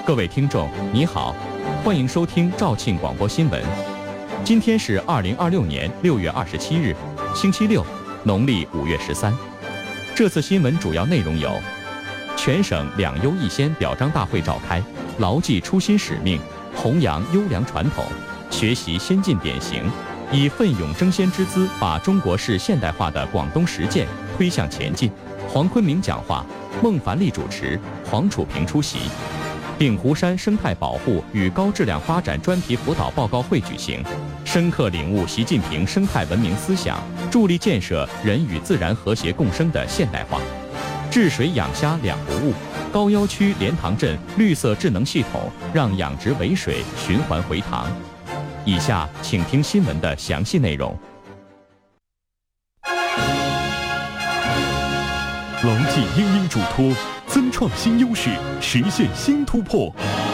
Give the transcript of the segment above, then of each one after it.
各位听众，你好，欢迎收听肇庆广播新闻。今天是2026年6月27日，星期六，农历5月13。这次新闻主要内容有：全省两优一先表彰大会召开，牢记初心使命，弘扬优良传统，学习先进典型，以奋勇争先之姿，把中国式现代化的广东实践推向前进。黄坤明讲话，孟凡利主持，黄楚平出席。鼎湖山生态保护与高质量发展专题辅导报告会举行，深刻领悟习近平生态文明思想，助力建设人与自然和谐共生的现代化。治水养虾两不误，高要区莲塘镇绿色智能系统让养殖尾水循环回塘。以下请听新闻的详细内容。 牢记因应嘱托，增创新优势，实现新突破。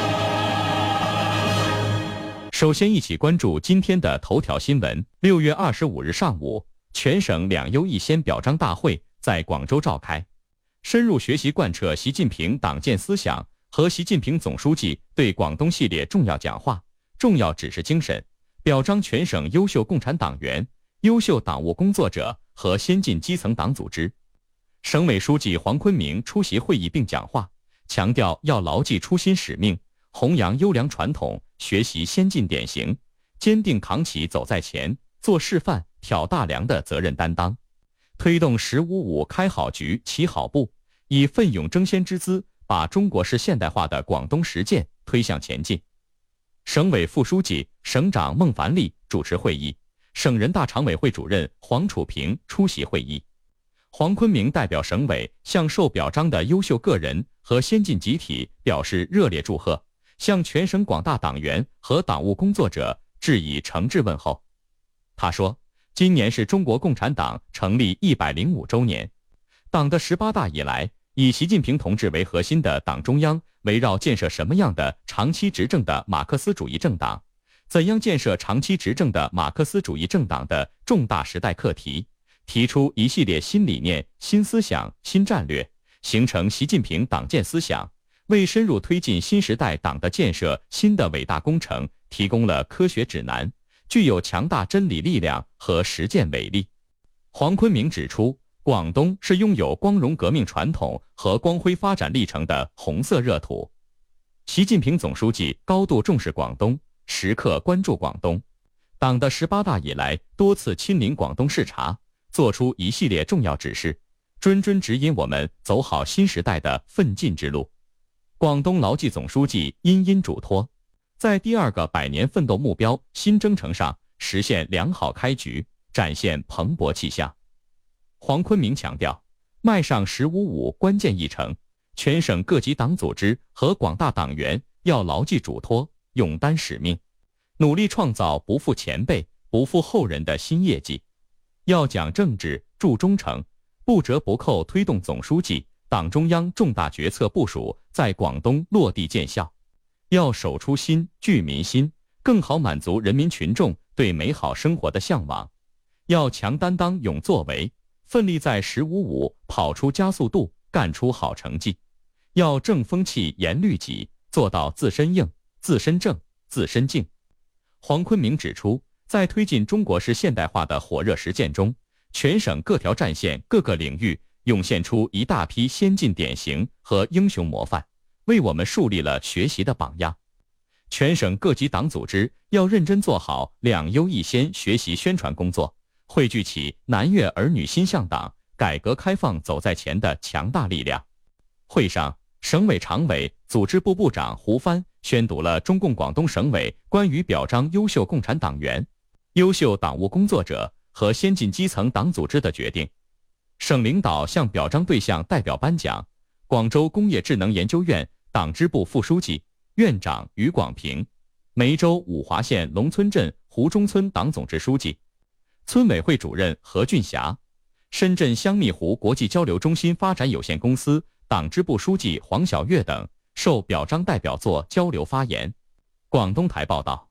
首先一起关注今天的头条新闻。6月25日上午，全省两优一先表彰大会在广州召开，深入学习贯彻习近平党建思想和习近平总书记对广东系列重要讲话、重要指示精神，表彰全省优秀共产党员、优秀党务工作者和先进基层党组织。省委书记黄坤明出席会议并讲话，强调要牢记初心使命，弘扬优良传统，学习先进典型，坚定扛起走在前、做示范、挑大梁的责任担当，推动“1055”开好局、起好步，以奋勇争先之姿，把中国式现代化的广东实践推向前进。省委副书记、省长孟凡利主持会议，省人大常委会主任黄楚平出席会议。黄坤明代表省委向受表彰的优秀个人和先进集体表示热烈祝贺，向全省广大党员和党务工作者致以诚挚问候。他说，今年是中国共产党成立105周年，党的18大以来，以习近平同志为核心的党中央围绕建设什么样的长期执政的马克思主义政党，怎样建设长期执政的马克思主义政党的重大时代课题，提出一系列新理念、新思想、新战略，形成习近平党建思想，为深入推进新时代党的建设新的伟大工程提供了科学指南，具有强大真理力量和实践伟力。黄坤明指出，广东是拥有光荣革命传统和光辉发展历程的红色热土。习近平总书记高度重视广东，时刻关注广东。党的18大以来多次亲临广东视察，做出一系列重要指示，谆谆指引我们走好新时代的奋进之路。广东牢记总书记殷殷嘱托，在第2个百年奋斗目标新征程上实现良好开局，展现蓬勃气象。黄坤明强调，迈上“1055”关键一程，全省各级党组织和广大党员要牢记嘱托，勇担使命，努力创造不负前辈、不负后人的新业绩。要讲政治、注忠诚，不折不扣推动总书记、党中央重大决策部署在广东落地见效。要守初心、聚民心，更好满足人民群众对美好生活的向往。要强担当、勇作为，奋力在“1055”跑出加速度，干出好成绩。要正风气、严律己，做到自身硬、自身正、自身静。黄坤明指出，在推进中国式现代化的火热实践中，全省各条战线、各个领域涌现出一大批先进典型和英雄模范，为我们树立了学习的榜样。全省各级党组织要认真做好两优一先学习宣传工作，汇聚起南粤儿女心向党、改革开放走在前的强大力量。会上，省委常委、组织部部长胡帆宣读了中共广东省委关于表彰优秀共产党员、优秀党务工作者和先进基层党组织的决定。省领导向表彰对象代表颁奖，广州工业智能研究院党支部副书记、院长于广平，梅州五华县龙村镇湖中村党总支书记、村委会主任何俊霞，深圳香蜜湖国际交流中心发展有限公司党支部书记黄小月等受表彰代表作交流发言。广东台报道。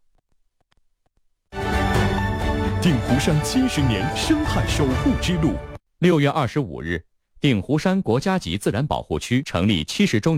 鼎湖山70年生态守护之路。 6月25日，鼎湖山国家级自然保护区成立70周年。